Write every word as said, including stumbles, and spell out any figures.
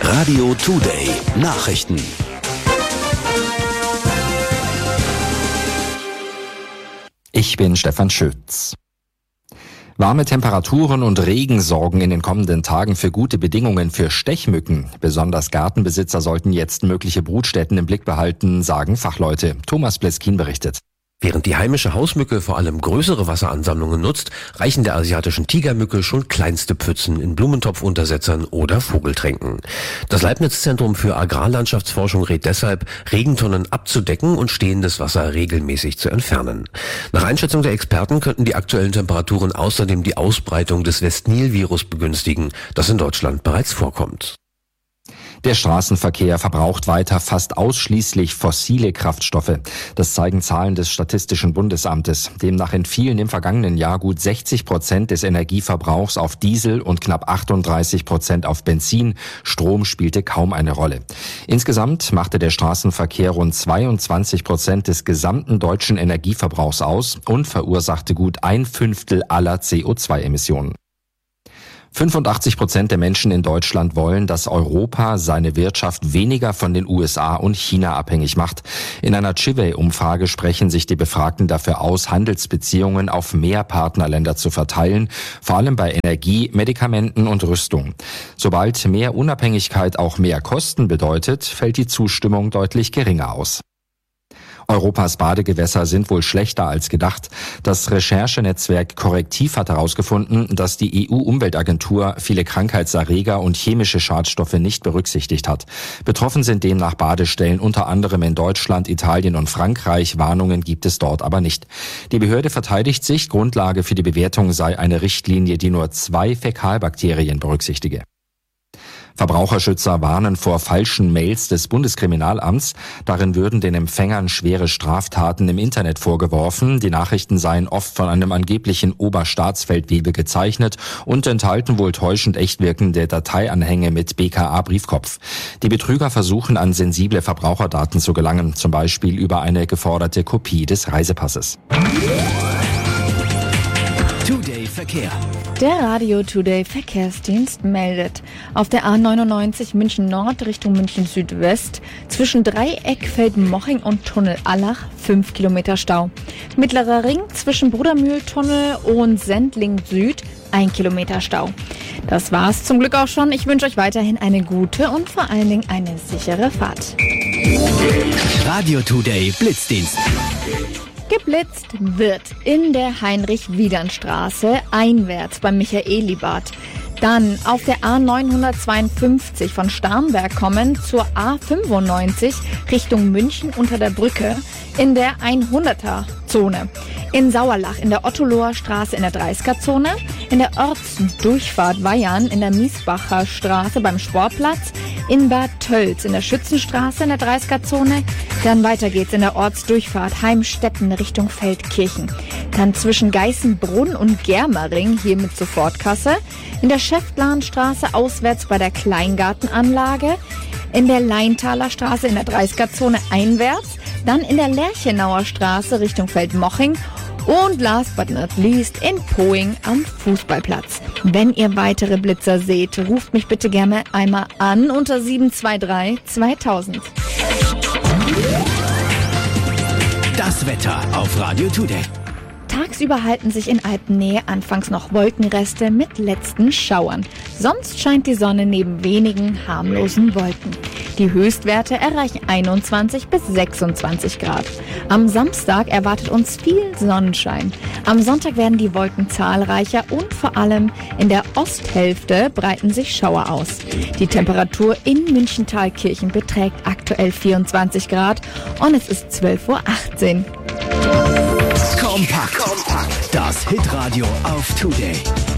Radio Today Nachrichten. Ich bin Stefan Schütz. Warme Temperaturen und Regen sorgen in den kommenden Tagen für gute Bedingungen für Stechmücken. Besonders Gartenbesitzer sollten jetzt mögliche Brutstätten im Blick behalten, sagen Fachleute. Thomas Bleskin berichtet. Während die heimische Hausmücke vor allem größere Wasseransammlungen nutzt, reichen der asiatischen Tigermücke schon kleinste Pfützen in Blumentopfuntersetzern oder Vogeltränken. Das Leibniz-Zentrum für Agrarlandschaftsforschung rät deshalb, Regentonnen abzudecken und stehendes Wasser regelmäßig zu entfernen. Nach Einschätzung der Experten könnten die aktuellen Temperaturen außerdem die Ausbreitung des West-Nil-Virus begünstigen, das in Deutschland bereits vorkommt. Der Straßenverkehr verbraucht weiter fast ausschließlich fossile Kraftstoffe. Das zeigen Zahlen des Statistischen Bundesamtes. Demnach entfielen im vergangenen Jahr gut sechzig Prozent des Energieverbrauchs auf Diesel und knapp achtunddreißig Prozent auf Benzin. Strom spielte kaum eine Rolle. Insgesamt machte der Straßenverkehr rund zweiundzwanzig Prozent des gesamten deutschen Energieverbrauchs aus und verursachte gut ein Fünftel aller C O zwei Emissionen. fünfundachtzig Prozent der Menschen in Deutschland wollen, dass Europa seine Wirtschaft weniger von den U S A und China abhängig macht. In einer Chivay-Umfrage sprechen sich die Befragten dafür aus, Handelsbeziehungen auf mehr Partnerländer zu verteilen, vor allem bei Energie, Medikamenten und Rüstung. Sobald mehr Unabhängigkeit auch mehr Kosten bedeutet, fällt die Zustimmung deutlich geringer aus. Europas Badegewässer sind wohl schlechter als gedacht. Das Recherchenetzwerk Korrektiv hat herausgefunden, dass die E U-Umweltagentur viele Krankheitserreger und chemische Schadstoffe nicht berücksichtigt hat. Betroffen sind demnach Badestellen unter anderem in Deutschland, Italien und Frankreich. Warnungen gibt es dort aber nicht. Die Behörde verteidigt sich, Grundlage für die Bewertung sei eine Richtlinie, die nur zwei Fäkalbakterien berücksichtige. Verbraucherschützer warnen vor falschen Mails des Bundeskriminalamts. Darin würden den Empfängern schwere Straftaten im Internet vorgeworfen. Die Nachrichten seien oft von einem angeblichen Oberstaatsfeldwebel gezeichnet und enthalten wohl täuschend echt wirkende Dateianhänge mit B K A-Briefkopf. Die Betrüger versuchen, an sensible Verbraucherdaten zu gelangen, zum Beispiel über eine geforderte Kopie des Reisepasses. Today Verkehr. Der Radio Today Verkehrsdienst meldet. Auf der A neunundneunzig München Nord Richtung München Südwest zwischen Dreieck, Feldmoching und Tunnel Allach fünf Kilometer Stau. Mittlerer Ring zwischen Brudermühltunnel und Sendling Süd ein Kilometer Stau. Das war's zum Glück auch schon. Ich wünsche euch weiterhin eine gute und vor allen Dingen eine sichere Fahrt. Radio Today Blitzdienst. Geblitzt wird in der Heinrich-Wiedern-Straße einwärts beim Michaelibad. Dann auf der A neunhundertzweiundfünfzig von Starnberg kommen zur A fünfundneunzig Richtung München unter der Brücke in der hunderter-Zone. In Sauerlach in der Ottoloer Straße in der dreißiger-Zone. In der Ortsdurchfahrt Weyern in der Miesbacher Straße beim Sportplatz. In Bad Tölz in der Schützenstraße in der dreißiger-Zone. Dann weiter geht's in der Ortsdurchfahrt Heimstetten Richtung Feldkirchen. Dann zwischen Geißenbrunn und Germering hier mit Sofortkasse. In der Schäftlarnstraße auswärts bei der Kleingartenanlage. In der Leintaler Straße in der dreißiger-Zone einwärts. Dann in der Lerchenauer Straße Richtung Feldmoching. Und last but not least in Poing am Fußballplatz. Wenn ihr weitere Blitzer seht, ruft mich bitte gerne einmal an unter sieben zwei drei zweitausend. Das Wetter auf Radio Today. Tagsüber halten sich in Alpennähe anfangs noch Wolkenreste mit letzten Schauern. Sonst scheint die Sonne neben wenigen harmlosen Wolken. Die Höchstwerte erreichen einundzwanzig bis sechsundzwanzig Grad. Am Samstag erwartet uns viel Sonnenschein. Am Sonntag werden die Wolken zahlreicher und vor allem in der Osthälfte breiten sich Schauer aus. Die Temperatur in München-Thalkirchen beträgt aktuell vierundzwanzig Grad und es ist zwölf Uhr achtzehn. Kompakt. Kompakt. Das Hitradio auf Today.